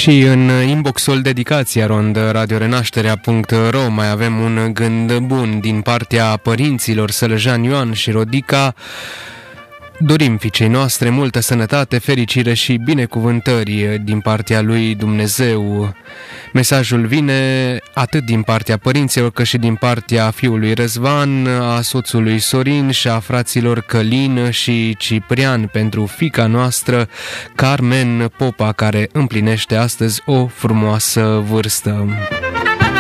Și în inboxul dedicația @radiorenașterea.ro mai avem un gând bun din partea părinților Sălăjan Ioan și Rodica. Dorim fiicei noastre multă sănătate, fericire și binecuvântări din partea lui Dumnezeu. Mesajul vine atât din partea părinților cât și din partea fiului Răzvan, a soțului Sorin și a fraților Călin și Ciprian pentru fiica noastră Carmen Popa, care împlinește astăzi o frumoasă vârstă.